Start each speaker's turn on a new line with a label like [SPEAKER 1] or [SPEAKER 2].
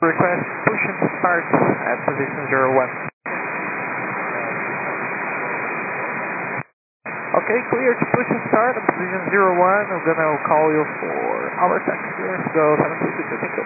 [SPEAKER 1] Request push and start at position 01. Okay, clear to push and start at position 01. I'm gonna call you for our taxi. Let's go 732. Thank you.